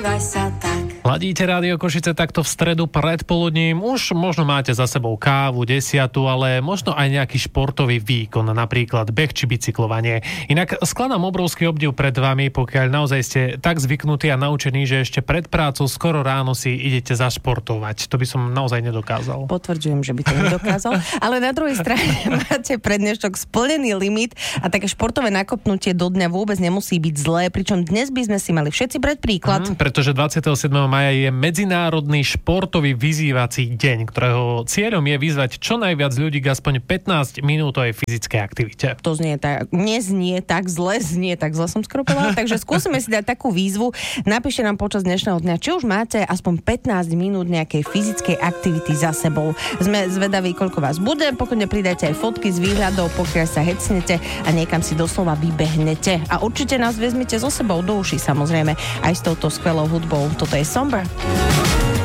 Užívaj sa tak. Ladíte Rádio Košice takto v stredu predpoludním. Už možno máte za sebou kávu, 10, ale možno aj nejaký športový výkon, napríklad beh či bicyklovanie. Inak skladám obrovský obdiv pred vami, pokiaľ naozaj ste tak zvyknutí a naučení, že ešte pred prácou skoro ráno si idete zašportovať. To by som naozaj nedokázal. Potvrdzujem, že by to nedokázal. Ale na druhej strane máte pre dnešok splnený limit a také športové nakopnutie do dňa vôbec nemusí byť zlé, pričom dnes by sme si mali všetci brať príklad. Pretože 27. maja je Medzinárodný športový vyzývací deň, ktorého cieľom je vyzvať čo najviac ľudí k aspoň 15-minútovej fyzickej aktivite. To neznie tak zle som skropila, takže skúsime si dať takú výzvu. Napíšte nám počas dnešného dňa, či už máte aspoň 15 minút nejakej fyzickej aktivity za sebou. Sme zvedaví, koľko vás bude, pokojne pridajte aj fotky z výhľadov, pokiaľ sa hecnete a niekam si doslova vybehnete. A určite nás vezmite so sebou do uší, samozrejme, aj s touto skvelou hudbou. Toto je Somber.